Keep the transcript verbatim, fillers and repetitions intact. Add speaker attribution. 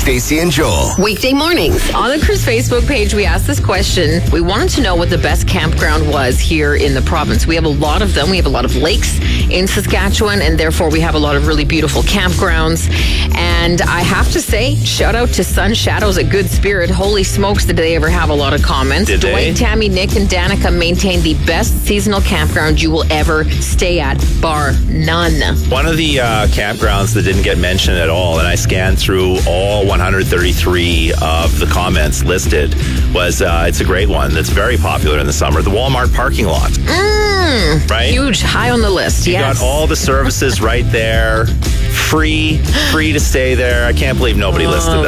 Speaker 1: Stacey and Joel.
Speaker 2: Weekday mornings.
Speaker 3: On the Cruise Facebook page, we asked this question. We wanted to know what the best campground was here in the province. We have a lot of them. We have a lot of lakes in Saskatchewan, and therefore we have a lot of really beautiful campgrounds. And I have to say, shout out to Sun Shadows at Good Spirit. Holy smokes, did they ever have a lot of comments.
Speaker 4: Did they?
Speaker 3: Dwight, Tammy, Nick, and Danica maintain the best seasonal campground you will ever stay at, bar none.
Speaker 4: One of the uh, campgrounds that didn't get mentioned at all, and I scanned through all one hundred thirty-three of the comments listed, was uh, it's a great one that's very popular in the summer, the Walmart parking lot.
Speaker 3: Mm,
Speaker 4: right?
Speaker 3: Huge, high on the list,
Speaker 4: you
Speaker 3: yes.
Speaker 4: got all the services right there. Free, free to stay there. I can't believe nobody listed that.